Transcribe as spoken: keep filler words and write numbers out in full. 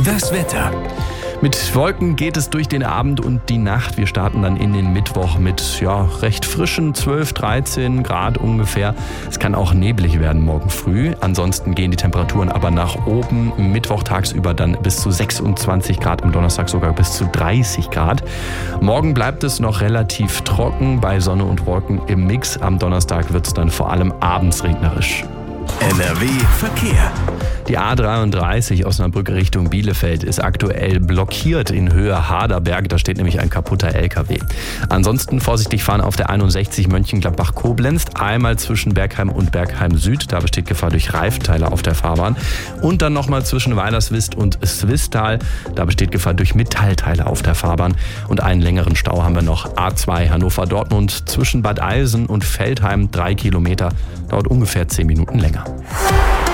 Das Wetter. Mit Wolken geht es durch den Abend und die Nacht. Wir starten dann in den Mittwoch mit ja, recht frischen zwölf, dreizehn Grad ungefähr. Es kann auch neblig werden morgen früh. Ansonsten gehen die Temperaturen aber nach oben. Mittwoch tagsüber dann bis zu sechsundzwanzig Grad, am Donnerstag sogar bis zu dreißig Grad. Morgen bleibt es noch relativ trocken bei Sonne und Wolken im Mix. Am Donnerstag wird es dann vor allem abends regnerisch. N R W Verkehr. Die A dreiunddreißig Osnabrück Richtung Bielefeld ist aktuell blockiert in Höhe Haderberg. Da steht nämlich ein kaputter L K W. Ansonsten vorsichtig fahren auf der einundsechzig Mönchengladbach-Koblenz. Einmal zwischen Bergheim und Bergheim Süd. Da besteht Gefahr durch Reifteile auf der Fahrbahn. Und dann nochmal zwischen Weilerswist und Swistal. Da besteht Gefahr durch Metallteile auf der Fahrbahn. Und einen längeren Stau haben wir noch. A zwei Hannover-Dortmund zwischen Bad Eilsen und Veltheim. Drei Kilometer. Dauert ungefähr zehn Minuten länger.